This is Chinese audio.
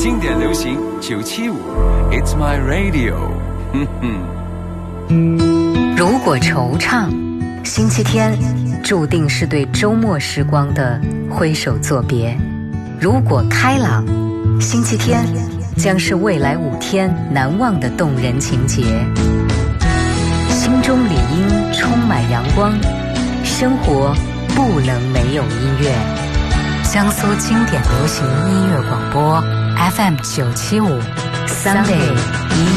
经典流行975 It's my radio 如果惆怅，星期天注定是对周末时光的挥手作别；如果开朗，星期天将是未来5天难忘的动人情节。心中理应充满阳光，生活不能没有音乐。江苏经典流行音乐广播 FM 975 Sunday